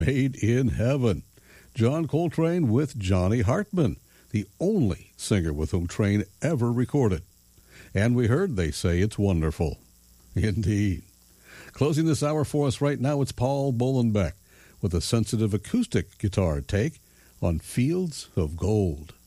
Made in Heaven. John Coltrane with Johnny Hartman, the only singer with whom Train ever recorded. And we heard They Say It's Wonderful. Indeed. Closing this hour for us right now, it's Paul Bolenbeck with a sensitive acoustic guitar take on Fields of Gold.